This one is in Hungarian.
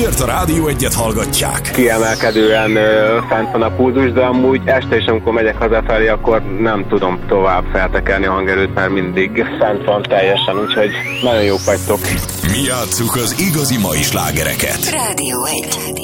miért a Rádió Egyet hallgatják. Kiemelkedően fent van a pulzus, de amúgy este is, amikor megyek hazafelé, akkor nem tudom tovább feltekerni a hangerőt, mert mindig fent van teljesen, úgyhogy nagyon jók vagytok. Mi játsszuk az igazi mai slágereket. Rádió 1.